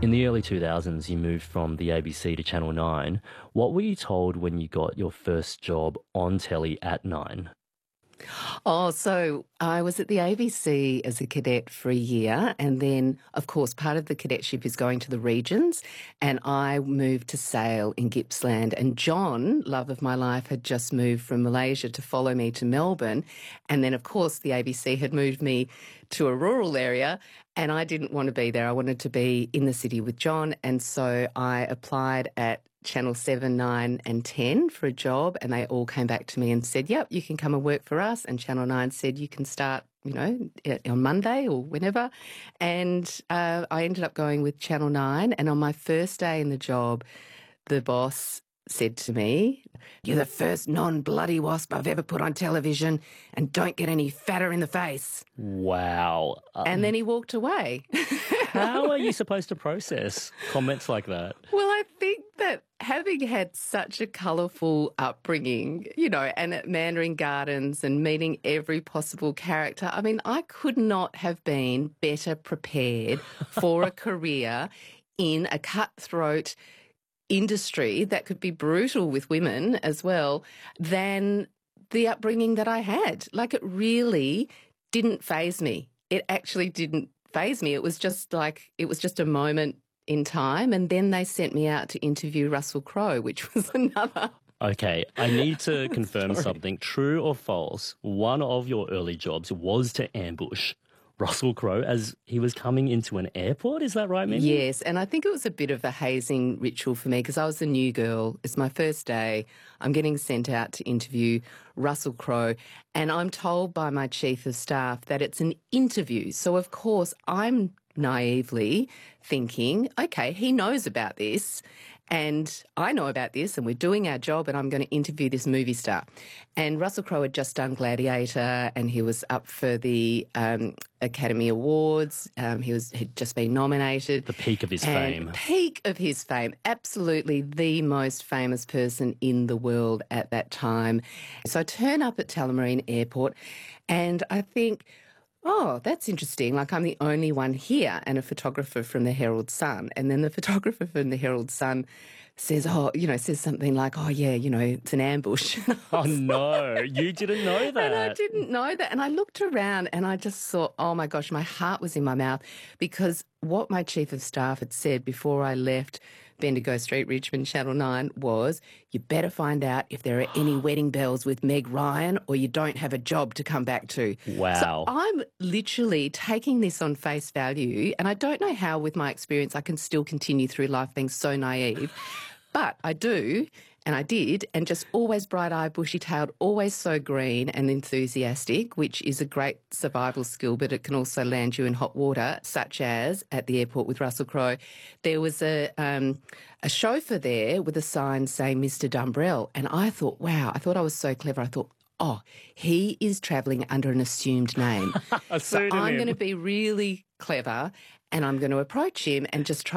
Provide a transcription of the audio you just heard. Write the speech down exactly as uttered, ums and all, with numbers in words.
In the early two thousands, you moved from the A B C to Channel nine. What were you told when you got your first job on telly at nine? Oh, so I was at the A B C as a cadet for a year, and then, of course, part of the cadetship is going to the regions, and I moved to Sale in Gippsland. And John, love of my life, had just moved from Malaysia to follow me to Melbourne, and then, of course, the A B C had moved me to a rural area, and I didn't want to be there. I wanted to be in the city with John, and so I applied at Channel seven, nine and ten for a job, and they all came back to me and said, yep, you can come and work for us. And Channel nine said you can start, you know, on Monday or whenever. And uh, I ended up going with Channel nine, and on my first day in the job, the boss said to me, you're the first non-bloody wasp I've ever put on television, and don't get any fatter in the face. Wow. Um, And then he walked away. how are you supposed to process comments like that? Well, I think that having had such a colourful upbringing, you know, and at Mandarin Gardens and meeting every possible character, I mean, I could not have been better prepared for a career in a cutthroat industry that could be brutal with women as well than the upbringing that I had. Like, it really didn't faze me. It actually didn't faze me. It was just like, it was just a moment in time. And then they sent me out to interview Russell Crowe, which was another. Okay, I need to confirm something. True or false? One of your early jobs was to ambush Russell Crowe as he was coming into an airport. Is that right, Mimi? Yes, and I think it was a bit of a hazing ritual for me because I was a new girl. It's my first day. I'm getting sent out to interview Russell Crowe, and I'm told by my chief of staff that it's an interview. So, of course, I'm naively thinking, okay, he knows about this and I know about this and we're doing our job and I'm going to interview this movie star. And Russell Crowe had just done Gladiator and he was up for the um, Academy Awards. Um, he was had just been nominated. The peak of his and fame. Peak of his fame. Absolutely the most famous person in the world at that time. So I turn up at Tullamarine Airport and I think, oh, that's interesting. Like, I'm the only one here and a photographer from the Herald Sun. And then the photographer from the Herald Sun says, oh, you know, says something like, oh, yeah, you know, it's an ambush. Oh, no, you didn't know that. And I didn't know that. And I looked around and I just thought, oh, my gosh, my heart was in my mouth because what my chief of staff had said before I left Bendigo Street, Richmond, Channel nine was, you better find out if there are any wedding bells with Meg Ryan or you don't have a job to come back to. Wow. So I'm literally taking this on face value, and I don't know how with my experience I can still continue through life being so naive, but I do. And I did, and just always bright-eyed, bushy-tailed, always so green and enthusiastic, which is a great survival skill, but it can also land you in hot water, such as at the airport with Russell Crowe. There was a um, a chauffeur there with a sign saying Mister Dumbrell, and I thought, wow, I thought I was so clever. I thought, oh, he is travelling under an assumed name. A So I'm pseudonym. going to be really clever and I'm going to approach him and just try